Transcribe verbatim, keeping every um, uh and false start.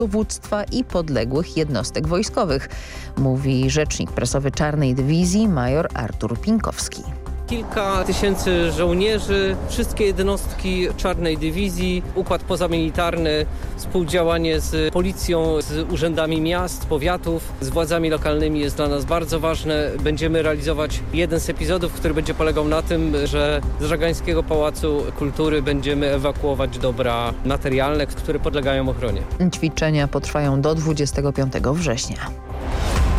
dowództwa i podległych jednostek wojskowych, mówi rzecznik prasowy Czarnej Dywizji major Artur Pinkowski. Kilka tysięcy żołnierzy, wszystkie jednostki Czarnej Dywizji, układ pozamilitarny, współdziałanie z policją, z urzędami miast, powiatów, z władzami lokalnymi jest dla nas bardzo ważne. Będziemy realizować jeden z epizodów, który będzie polegał na tym, że z Żagańskiego Pałacu Kultury będziemy ewakuować dobra materialne, które podlegają ochronie. Ćwiczenia potrwają do dwudziestego piątego września.